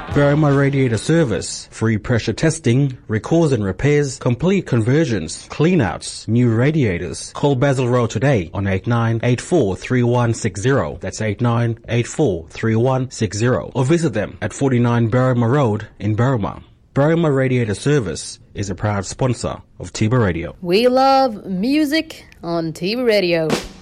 Berrima Radiator Service. Free pressure testing, recalls and repairs, complete conversions, cleanouts, new radiators. Call Basil Road today on 89843160. That's 89843160. Or visit them at 49 Berrima Road in Berrima. Berrima Radiator Service is a proud sponsor of Tiba Radio. We love music on Tiba Radio.